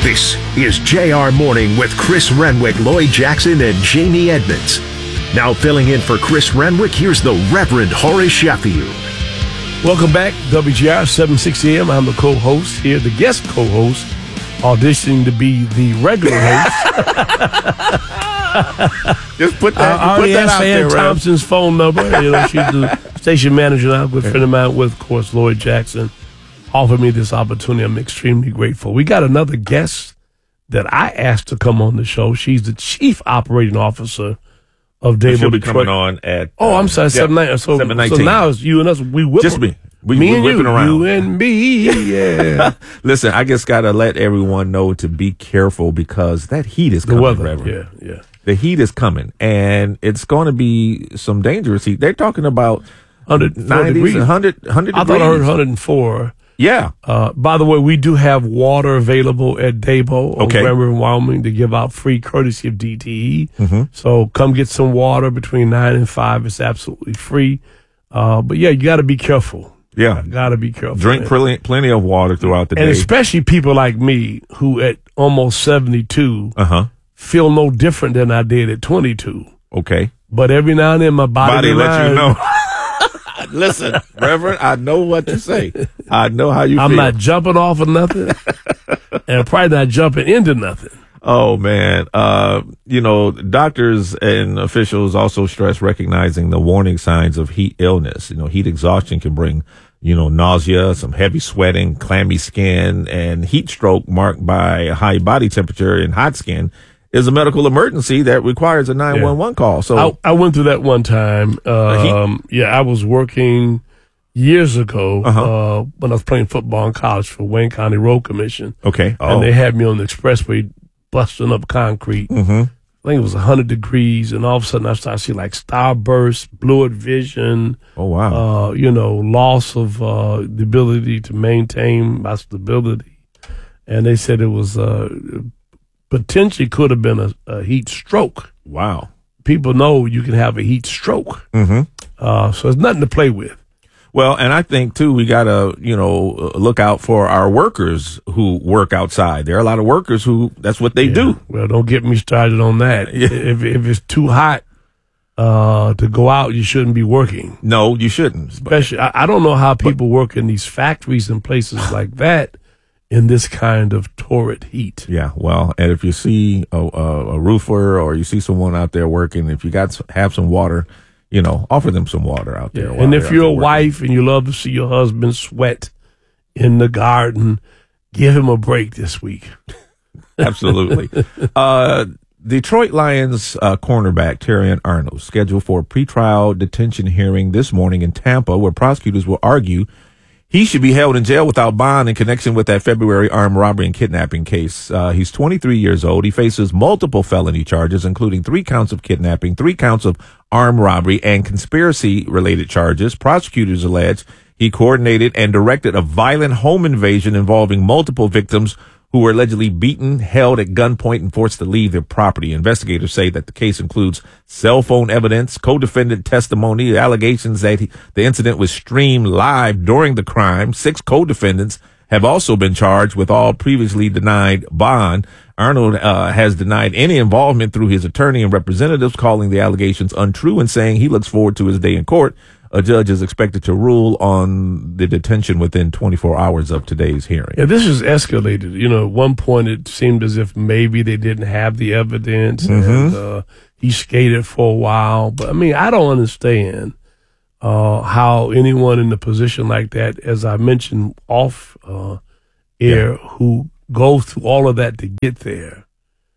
This is JR Morning with Chris Renwick, Lloyd Jackson, and Jamie Edmonds. Now filling in for Chris Renwick, here's the Reverend Horace Sheffield. Welcome back, WGR 760 AM. I'm the co-host here, the guest co-host, auditioning to be the regular host. Just put that out there, Thompson's phone number. She's the station manager now, a good friend of mine with, of course, Lloyd Jackson. Offered me this opportunity. I'm extremely grateful. We got another guest that I asked to come on the show. She's the chief operating officer of Dabo She'll be Detroit. coming on at... I'm sorry, 7-9. So 7:19. So now it's you and us. We whip Just me. Me and whipping you. around. You and me, yeah. Listen, I just got to let everyone know to be careful because that heat is coming, The weather, Reverend. yeah. The heat is coming, and it's going to be some dangerous heat. They're talking about 104 degrees. 100 I degrees. thought I heard 104. Yeah. By the way, we do have water available at Dabo on Grand River, Wyoming, to give out free courtesy of DTE. Mm-hmm. So come get some water between 9 and 5. It's absolutely free. But yeah, you got to be careful. Yeah. Got to be careful. Drink plenty of water throughout the day. And especially people like me who at almost 72 feel no different than I did at 22. Okay. But every now and then my body lets you know. Listen, Reverend, I know what you say. I know how you feel. I'm not jumping off of nothing, and probably not jumping into nothing. Oh, man. Doctors and officials also stress recognizing the warning signs of heat illness. Heat exhaustion can bring, nausea, some heavy sweating, clammy skin, and heat stroke marked by high body temperature and hot skin is a medical emergency that requires a 911 call. So I went through that one time. I was working years ago when I was playing football in college for Wayne County Road Commission. Okay. And they had me on the expressway busting up concrete. Mm-hmm. I think it was 100 degrees, and all of a sudden I started seeing like starburst, blurred vision. Oh, wow. Loss of the ability to maintain my stability. And they said it was potentially could have been a heat stroke. Wow. People know you can have a heat stroke. Mm-hmm. So it's nothing to play with. Well, and I think, too, we got to, look out for our workers who work outside. There are a lot of workers who that's what they do. Well, don't get me started on that. Yeah. If it's too hot to go out, you shouldn't be working. No, you shouldn't. Especially, I don't know how people work in these factories and places like that in this kind of torrid heat. Yeah, well, and if you see a roofer or you see someone out there working, if you have some water, offer them some water out there. And if you're a wife and you love to see your husband sweat in the garden, give him a break this week. Absolutely. Detroit Lions cornerback Terrion Arnold scheduled for a pretrial detention hearing this morning in Tampa, where prosecutors will argue he should be held in jail without bond in connection with that February armed robbery and kidnapping case. He's 23 years old. He faces multiple felony charges, including 3 counts of kidnapping, 3 counts of armed robbery, and conspiracy-related charges. Prosecutors allege he coordinated and directed a violent home invasion involving multiple victims who were allegedly beaten, held at gunpoint, and forced to leave their property. Investigators say that the case includes cell phone evidence, co-defendant testimony, allegations that the incident was streamed live during the crime. 6 co-defendants have also been charged with all previously denied bond. Arnold has denied any involvement through his attorney and representatives, calling the allegations untrue and saying he looks forward to his day in court. A judge is expected to rule on the detention within 24 hours of today's hearing. Yeah, this has escalated. At one point it seemed as if maybe they didn't have the evidence and he skated for a while. But, I don't understand how anyone in a position like that, as I mentioned off air, who goes through all of that to get there,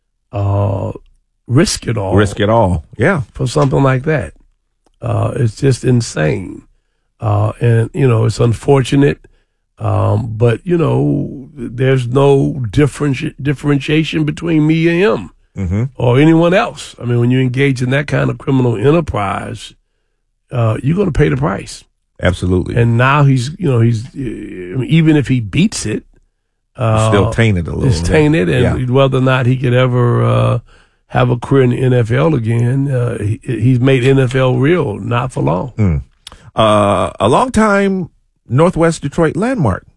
risk it all. Risk it all, yeah. For something like that. It's just insane. And, it's unfortunate. But, there's no differentiation between me and him or anyone else. When you engage in that kind of criminal enterprise, you're going to pay the price. Absolutely. And now he's even if he beats it, it's still tainted a little. It's tainted, and whether or not he could ever have a career in the NFL again, he's made NFL real, not for long. A long-time Northwest Detroit landmark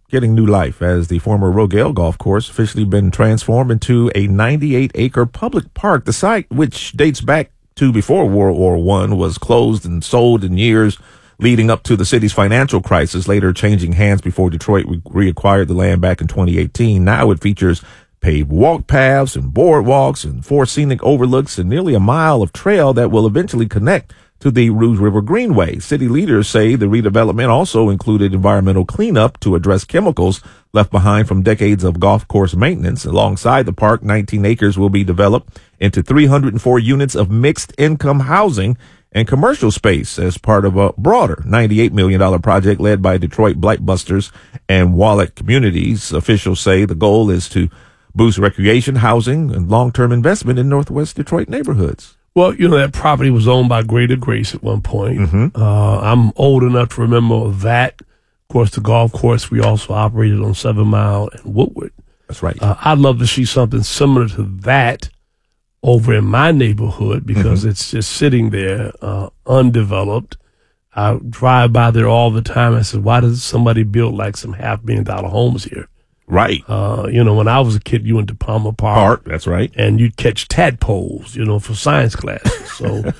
getting new life as the former Rogale Golf Course officially been transformed into a 98-acre public park. The site, which dates back to before World War I, was closed and sold in years leading up to the city's financial crisis, later changing hands before Detroit reacquired the land back in 2018. Now it features paved walk paths and boardwalks and 4 scenic overlooks and nearly a mile of trail that will eventually connect to the Rouge River Greenway. City leaders say the redevelopment also included environmental cleanup to address chemicals left behind from decades of golf course maintenance. Alongside the park, 19 acres will be developed into 304 units of mixed income housing and commercial space as part of a broader $98 million project led by Detroit Blightbusters and Wallet Communities. Officials say the goal is to boost recreation, housing, and long-term investment in Northwest Detroit neighborhoods. Well, that property was owned by Greater Grace at one point. Mm-hmm. I'm old enough to remember that. Of course, the golf course, we also operated on 7 Mile and Woodward. That's right. I'd love to see something similar to that over in my neighborhood because it's just sitting there undeveloped. I drive by there all the time. I said, why does somebody build like some $500,000 homes here? Right. When I was a kid, you went to Palmer Park. That's right. And you'd catch tadpoles, for science classes. So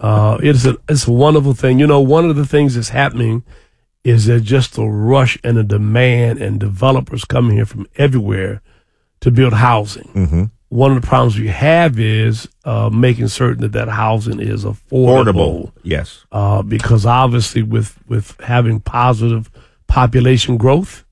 it's a wonderful thing. One of the things that's happening is there's just a rush and a demand and developers coming here from everywhere to build housing. Mm-hmm. One of the problems we have is making certain that housing is affordable. Yes. Because obviously with having positive population growth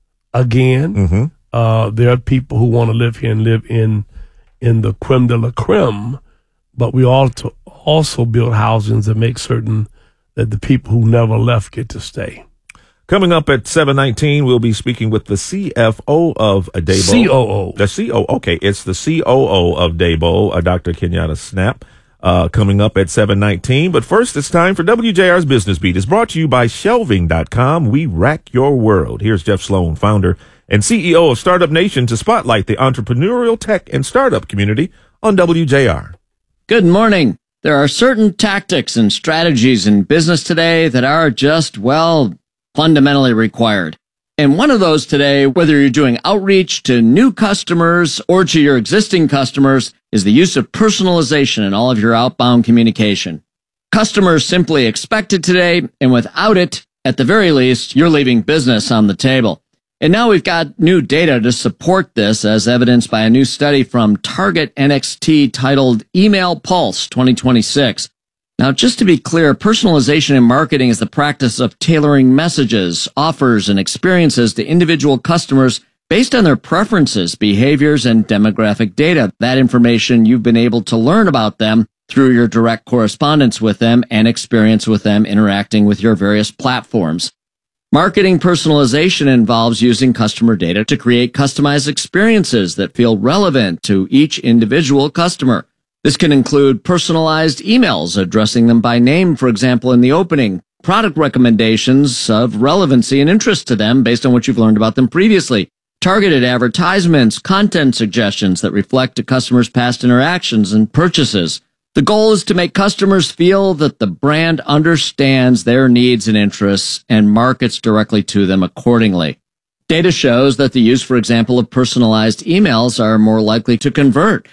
again, there are people who want to live here and live in the creme de la creme, but we also build housings that make certain that the people who never left get to stay. Coming up at 7:19, we'll be speaking with the CFO of Daybo. COO. The COO. Okay, it's the COO of Daybo, Dr. Kenyatta Snap, coming up at 7:19. But first, it's time for WJR's Business Beat. It's brought to you by Shelving.com. We rack your world. Here's Jeff Sloan, founder and CEO of Startup Nation, to spotlight the entrepreneurial tech and startup community on WJR. Good morning. There are certain tactics and strategies in business today that are just, fundamentally required. And one of those today, whether you're doing outreach to new customers or to your existing customers, is the use of personalization in all of your outbound communication. Customers simply expect it today, and without it, at the very least, you're leaving business on the table. And now we've got new data to support this, as evidenced by a new study from Target NXT titled Email Pulse 2026. Now, just to be clear, personalization in marketing is the practice of tailoring messages, offers, and experiences to individual customers based on their preferences, behaviors, and demographic data. That information you've been able to learn about them through your direct correspondence with them and experience with them interacting with your various platforms. Marketing personalization involves using customer data to create customized experiences that feel relevant to each individual customer. This can include personalized emails addressing them by name, for example, in the opening, product recommendations of relevancy and interest to them based on what you've learned about them previously, targeted advertisements, content suggestions that reflect a customer's past interactions and purchases. The goal is to make customers feel that the brand understands their needs and interests and markets directly to them accordingly. Data shows that the use, for example, of personalized emails are more likely to convert.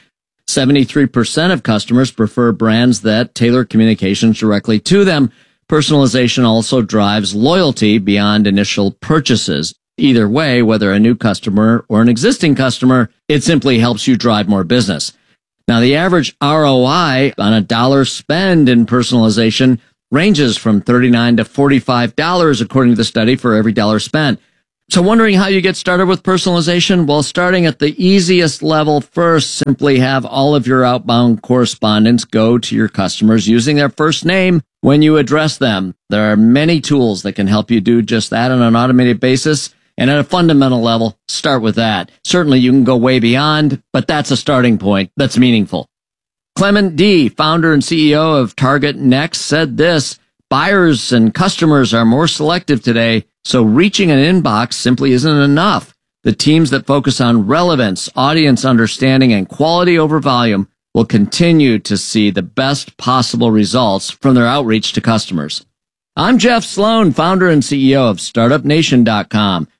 73% of customers prefer brands that tailor communications directly to them. Personalization also drives loyalty beyond initial purchases. Either way, whether a new customer or an existing customer, it simply helps you drive more business. Now, the average ROI on a dollar spend in personalization ranges from $39 to $45, according to the study, for every dollar spent. So wondering how you get started with personalization? Well, starting at the easiest level first, simply have all of your outbound correspondence go to your customers using their first name when you address them. There are many tools that can help you do just that on an automated basis. And at a fundamental level, start with that. Certainly you can go way beyond, but that's a starting point that's meaningful. Clement D., founder and CEO of Target Next, said this: buyers and customers are more selective today, so reaching an inbox simply isn't enough. The teams that focus on relevance, audience understanding, and quality over volume will continue to see the best possible results from their outreach to customers. I'm Jeff Sloan, founder and CEO of StartupNation.com.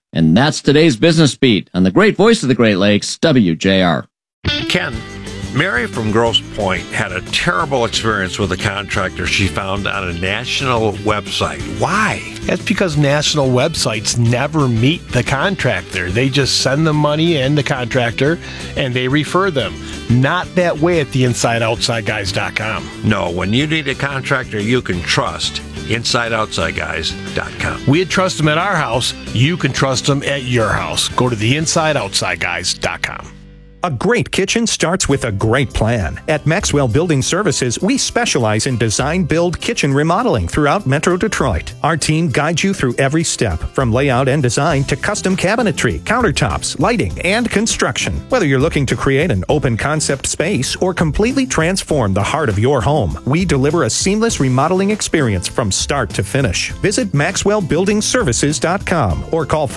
And that's today's Business Beat on the great voice of the Great Lakes, WJR. Ken, Mary from Grosse Pointe had a terrible experience with a contractor she found on a national website. Why? That's because national websites never meet the contractor. They just send them money and the contractor, and they refer them. Not that way at the InsideOutsideGuys.com. No, when you need a contractor you can trust, InsideOutsideGuys.com. We'd trust them at our house. You can trust them at your house. Go to the InsideOutsideGuys.com. A great kitchen starts with a great plan. At Maxwell Building Services, we specialize in design, build, kitchen remodeling throughout Metro Detroit. Our team guides you through every step, from layout and design to custom cabinetry, countertops, lighting, and construction. Whether you're looking to create an open concept space or completely transform the heart of your home, we deliver a seamless remodeling experience from start to finish. Visit MaxwellBuildingServices.com or call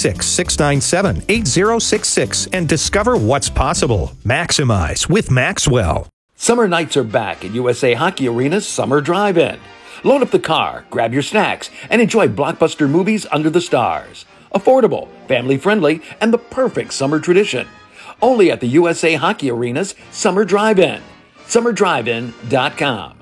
586-697-8066 and discover what's possible. Maximize with Maxwell. Summer nights are back at USA Hockey Arena's Summer Drive-In. Load up the car, grab your snacks, and enjoy blockbuster movies under the stars. Affordable, family-friendly, and the perfect summer tradition. Only at the USA Hockey Arena's Summer Drive-In. SummerDriveIn.com.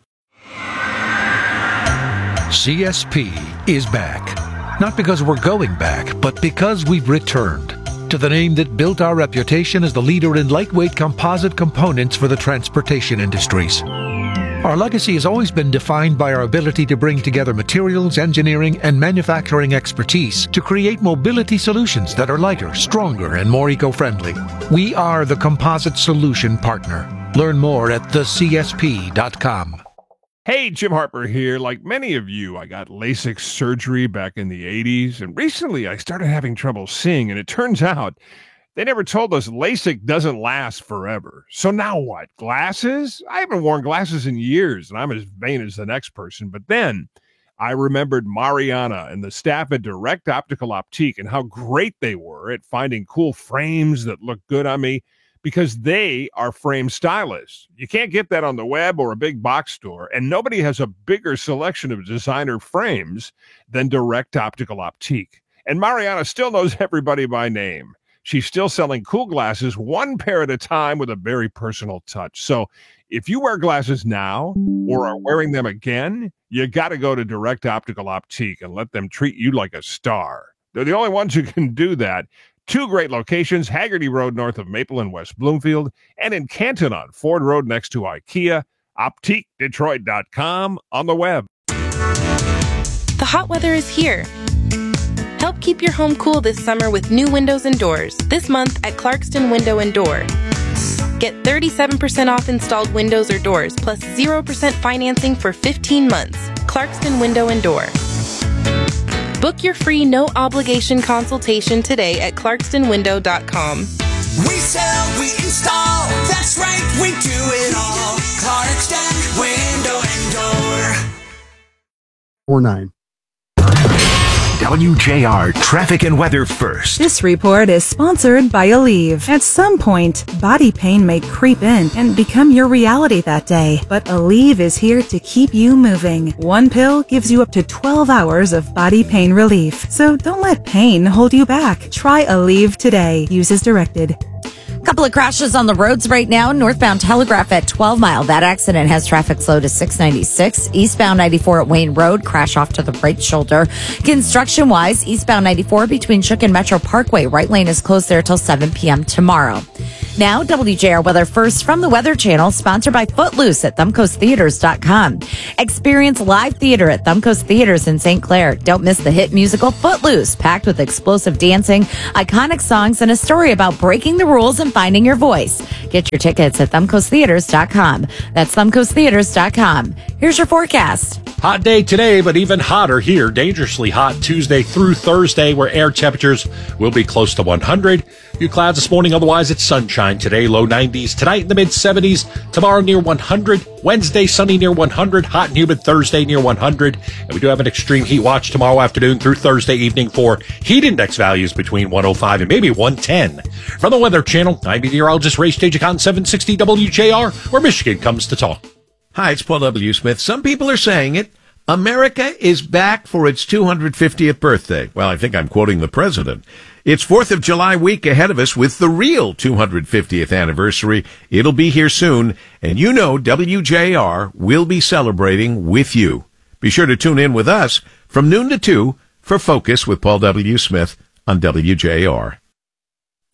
CSP is back. Not because we're going back, but because we've returned to the name that built our reputation as the leader in lightweight composite components for the transportation industries. Our legacy has always been defined by our ability to bring together materials, engineering, and manufacturing expertise to create mobility solutions that are lighter, stronger, and more eco-friendly. We are the composite solution partner. Learn more at thecsp.com. Hey, Jim Harper here. Like many of you, I got LASIK surgery back in the 80s, and recently I started having trouble seeing, and it turns out they never told us LASIK doesn't last forever. So now what? Glasses? I haven't worn glasses in years, and I'm as vain as the next person. But then I remembered Mariana and the staff at Direct Optical Optique and how great they were at finding cool frames that look good on me, because they are frame stylists. You can't get that on the web or a big box store, and nobody has a bigger selection of designer frames than Direct Optical Optique. And Mariana still knows everybody by name. She's still selling cool glasses, one pair at a time, with a very personal touch. So if you wear glasses now or are wearing them again, you got to go to Direct Optical Optique and let them treat you like a star. They're the only ones who can do that. 2 great locations, Haggerty Road north of Maple in West Bloomfield, and in Canton on Ford Road next to IKEA. OptiqueDetroit.com on the web. The hot weather is here. Help keep your home cool this summer with new windows and doors. This month at Clarkston Window and Door. Get 37% off installed windows or doors, plus 0% financing for 15 months. Clarkston Window and Door. Book your free no-obligation consultation today at clarkstonwindow.com. We sell, we install, that's right, we do it all. Clarkston Window and Door. 49. WJR Traffic and Weather First. This report is sponsored by Aleve. At some point, body pain may creep in and become your reality that day. But Aleve is here to keep you moving. One pill gives you up to 12 hours of body pain relief. So don't let pain hold you back. Try Aleve today. Use as directed. Couple of crashes on the roads right now. Northbound Telegraph at 12 Mile. That accident has traffic slow to 696. Eastbound 94 at Wayne Road. Crash off to the right shoulder. Construction-wise, eastbound 94 between Shook and Metro Parkway. Right lane is closed there till 7 p.m. tomorrow. Now, WJR Weather First from the Weather Channel, sponsored by Footloose at ThumbcoastTheaters.com. Experience live theater at Thumbcoast Theaters in St. Clair. Don't miss the hit musical Footloose, packed with explosive dancing, iconic songs, and a story about breaking the rules and finding your voice. Get your tickets at ThumbcoastTheaters.com. That's ThumbcoastTheaters.com. Here's your forecast. Hot day today, but even hotter here. Dangerously hot Tuesday through Thursday, where air temperatures will be close to 100. Few clouds this morning, otherwise it's sunshine today. Low 90s. Tonight in the mid-70s. Tomorrow near 100. Wednesday sunny near 100. Hot and humid Thursday near 100. And we do have an extreme heat watch tomorrow afternoon through Thursday evening for heat index values between 105 and maybe 110. From the Weather Channel, I'm meteorologist Ray Stagicon, 760 WJR, where Michigan comes to talk. Hi, it's Paul W. Smith. Some people are saying it. America is back for its 250th birthday. Well, I think I'm quoting the president. It's 4th of July week ahead of us with the real 250th anniversary. It'll be here soon, and you know WJR will be celebrating with you. Be sure to tune in with us from noon to 2 for Focus with Paul W. Smith on WJR.